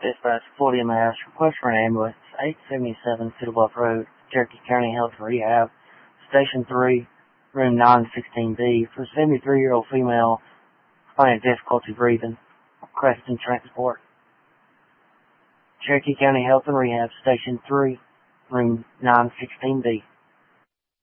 Dispatch 40 MAS. Request for an ambulance. 877 Cedar Bluff Road, Cherokee County Health and Rehab. Station 3, room 916B. For a 73-year-old female finding difficulty breathing. Requesting transport. Cherokee County Health and Rehab. Station 3, room 916B.